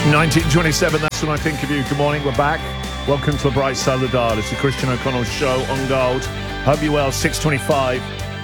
1927, that's when I think of you. Good morning, we're back. Welcome to the bright side of the dial. It's the Christian O'Connell Show on Gold. Hope you're well, 6:25.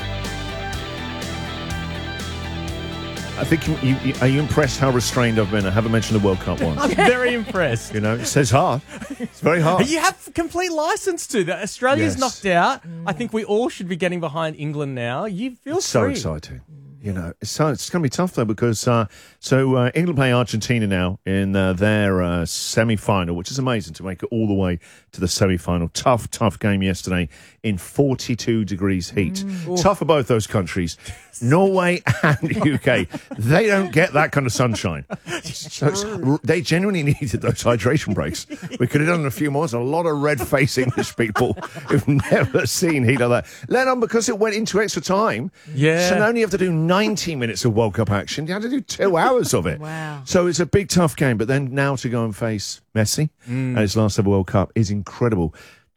I think, are you impressed how restrained I've been? I haven't mentioned the World Cup once. I'm very impressed. You know, it says hard. It's very hard. You have complete license to that. Australia's Yes. knocked out. I think we all should be getting behind England now. You feel So free. exciting. You know, it's going to be tough, though, because England play Argentina now in their semi-final, which is amazing to make it all the way to the semi-final. Tough game yesterday in 42 degrees heat. Tough for both those countries. Norway and UK, they don't get that kind of sunshine. So they genuinely needed those hydration breaks. We could have done a few more. There's a lot of red-faced English people who've never seen heat like that. Let on because it went into extra time. Yeah. So not only have to do 90 minutes of World Cup action, you had to do 2 hours of it. Wow. So it's a big, tough game. But then now to go and face Messi at his last ever World Cup is incredible.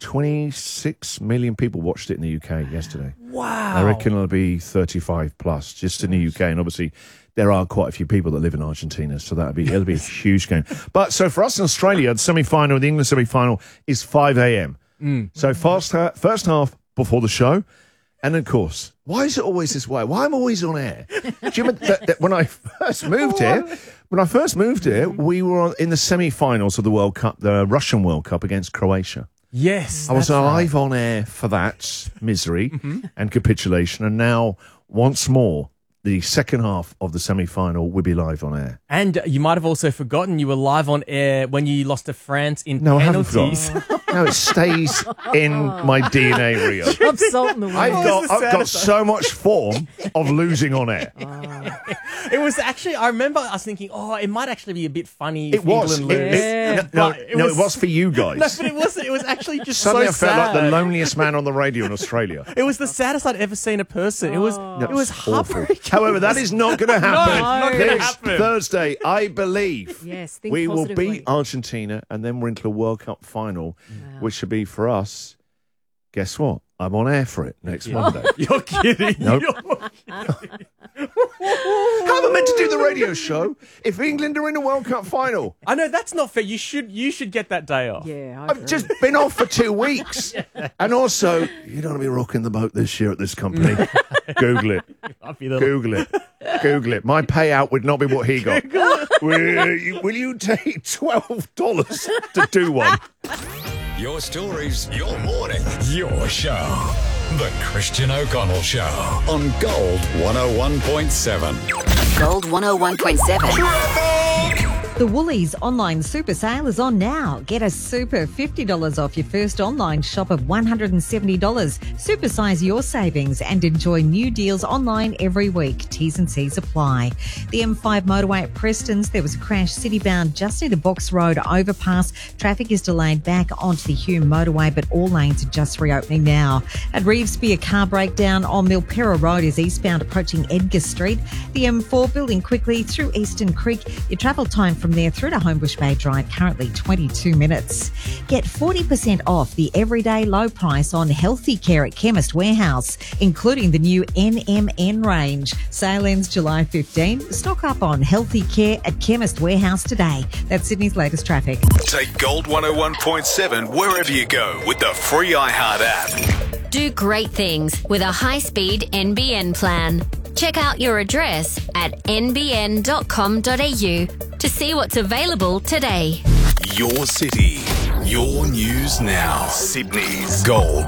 26 million people watched it in the UK yesterday. Wow. I reckon it'll be 35 plus just in the UK. And obviously, there are quite a few people that live in Argentina, so it'll be a huge game. But so for us in Australia, the semi-final, the England semi-final is 5 a.m. So first half before the show. And of course, why is it always this way? Why am I always on air? Do you remember that when I first moved here, we were in the semi-finals of the World Cup, the Russian World Cup against Croatia. Yes. I was that's right. live on air for that misery and capitulation, and now once more, the second half of the semi-final will be live on air. And you might have also forgotten you were live on air when you lost to France in No, I haven't penalties. No, it stays in my DNA, Rio. Rub salt in the wound. I've got so much form of losing on air. It was actually, I remember I was thinking, it might actually be a bit funny It if was. England lose. No, But it was for you guys. No, but it was actually just Suddenly so I felt like sad. the loneliest man on the radio in Australia. It was the saddest I'd ever seen a person. It was Awful. heartbreaking. However, that is not going to happen. not gonna This happen. Thursday, I believe Yes, think we will positively. beat Argentina, and then we're into the World Cup final, which should be for us. Guess what? I'm on air for it next Monday. You're kidding. Nope. You're- How am I meant to do the radio show if England are in the World Cup final? I know that's not fair. You should get that day off. Yeah, I I've agree. just been off for 2 weeks. And also, you don't want to be rocking the boat this year at this company. Google it. I'd be the- Google it. Google it. My payout would not be what he got. Will you take $12 to do one? Your stories, your morning, your show. The Christian O'Connell Show on Gold 101.7. Gold 101.7. The Woolies online super sale is on now. Get a super $50 off your first online shop of $170. Supersize your savings and enjoy new deals online every week. T's and C's apply. The M5 motorway at Preston's, there was a crash city-bound just near the Box Road overpass. Traffic is delayed back onto the Hume motorway, but all lanes are just reopening now. At Revesby, a car breakdown on Milpera Road is eastbound approaching Edgar Street. The M4 building quickly through Eastern Creek. Your travel time from there through to Homebush Bay Drive, currently 22 minutes. Get 40% off the everyday low price on healthy care at Chemist Warehouse, including the new NMN range. Sale ends July 15. Stock up on healthy care at Chemist Warehouse today. That's Sydney's latest traffic. Take Gold 101.7 wherever you go with the free iHeart app. Do great things with a high-speed NBN plan. Check out your address at nbn.com.au to see what's available today. Your city, your news now. Sydney's Gold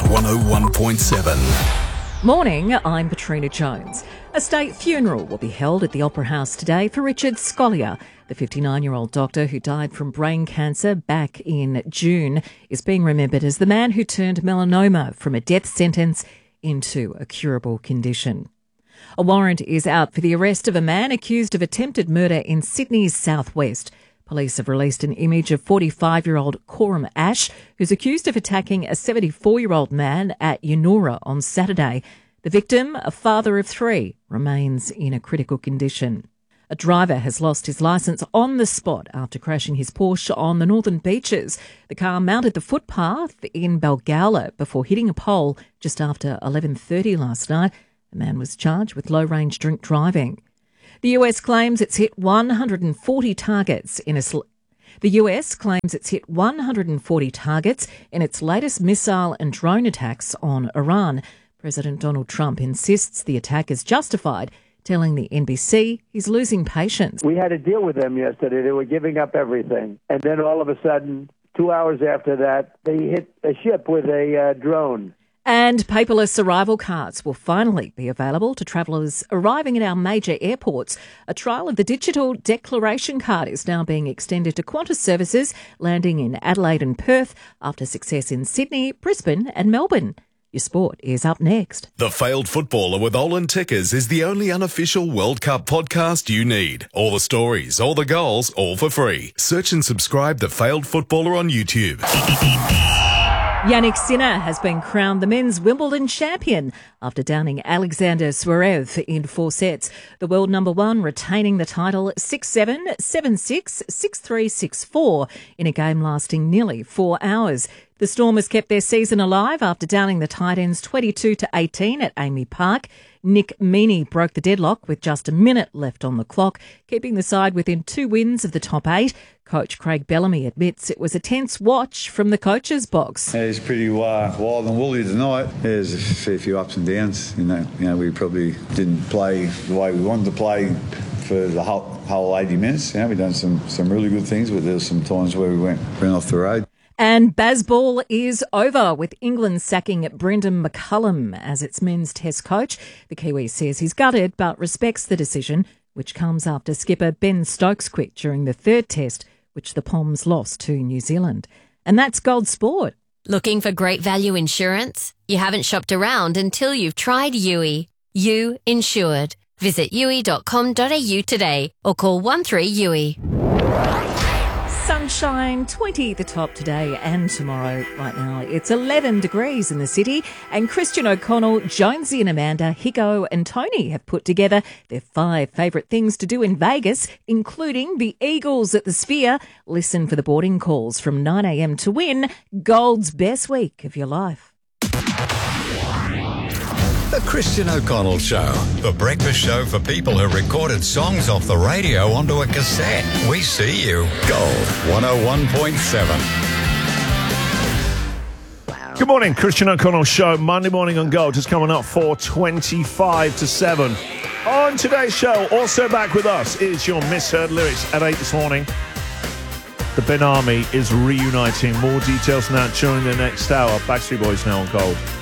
101.7. Morning, I'm Patrina Jones. A state funeral will be held at the Opera House today for Richard Scollier. The 59-year-old doctor who died from brain cancer back in June is being remembered as the man who turned melanoma from a death sentence into a curable condition. A warrant is out for the arrest of a man accused of attempted murder in Sydney's southwest. Police have released an image of 45-year-old Coram Ash, who's accused of attacking a 74-year-old man at Yanoora on Saturday. The victim, a father of 3, remains in a critical condition. A driver has lost his licence on the spot after crashing his Porsche on the Northern Beaches. The car mounted the footpath in Balgowlah before hitting a pole just after 11:30 last night. The man was charged with low-range drink driving. The US claims it's hit 140 targets in The US claims it's hit 140 targets in its latest missile and drone attacks on Iran. President Donald Trump insists the attack is justified, telling the NBC he's losing patience. We had a deal with them yesterday. They were giving up everything. And then all of a sudden, 2 hours after that, they hit a ship with a drone. And paperless arrival cards will finally be available to travellers arriving at our major airports. A trial of the digital declaration card is now being extended to Qantas services landing in Adelaide and Perth after success in Sydney, Brisbane and Melbourne. Your sport is up next. The Failed Footballer with Olin Tickers is the only unofficial World Cup podcast you need. All the stories, all the goals, all for free. Search and subscribe The Failed Footballer on YouTube. Yannick Sinner has been crowned the men's Wimbledon champion after downing Alexander Zverev in 4 sets. The world number one retaining the title 6-7, 7-6, 6-3, 6-4 in a game lasting nearly 4 hours. The Stormers kept their season alive after downing the Titans 22-18 at Amy Park. Nick Meaney broke the deadlock with just a minute left on the clock, keeping the side within 2 wins of the top 8. Coach Craig Bellamy admits it was a tense watch from the coach's box. Yeah, it's pretty wild and woolly tonight. There's a fair few ups and downs. You know, we probably didn't play the way we wanted to play for the whole 80 minutes. You know, we've done some really good things, but there's some times where we went off the road. And Bazball is over, with England sacking Brendan McCullum as its men's test coach. The Kiwi says he's gutted but respects the decision, which comes after skipper Ben Stokes quit during the 3rd test, which the Poms lost to New Zealand. And that's Gold Sport. Looking for great value insurance? You haven't shopped around until you've tried Yui. You Insured. Visit yui.com.au today or call 13-YUI. Sunshine, 20 the top today and tomorrow. Right now it's 11 degrees in the city, and Christian O'Connell, Jonesy and Amanda, Higgo and Tony have put together their 5 favourite things to do in Vegas, including the Eagles at the Sphere. Listen for the boarding calls from 9 a.m. to win Gold's best week of your life. The Christian O'Connell Show, the breakfast show for people who recorded songs off the radio onto a cassette. We see you. Gold 101.7. Good morning, Christian O'Connell Show, Monday morning on Gold, just coming up for 25 to 7. On today's show, also back with us is your misheard lyrics at 8 this morning. The Ben Army is reuniting. More details on that during the next hour. Backstreet Boys now on Gold.